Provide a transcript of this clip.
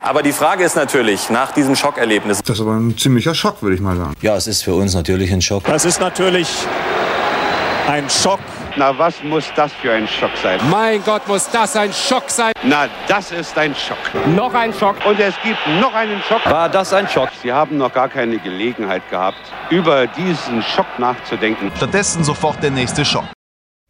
Aber die Frage ist natürlich, nach diesem Schockerlebnis... Das ist aber ein ziemlicher Schock, würde ich mal sagen. Ja, es ist für uns natürlich ein Schock. Das ist natürlich ein Schock. Na, was muss das für ein Schock sein? Mein Gott, muss das ein Schock sein? Na, das ist ein Schock. Noch ein Schock. Und es gibt noch einen Schock. War das ein Schock? Sie haben noch gar keine Gelegenheit gehabt, über diesen Schock nachzudenken. Stattdessen sofort der nächste Schock.